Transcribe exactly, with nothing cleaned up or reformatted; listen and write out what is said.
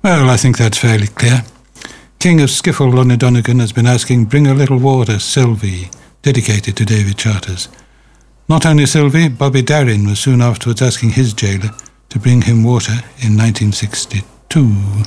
Well, I think that's fairly clear. King of Skiffle, Lonnie Donegan, has been asking Bring a Little Water, Sylvie, dedicated to David Charters. Not only Sylvie, Bobby Darin was soon afterwards asking his jailer to bring him water in nineteen sixty-two.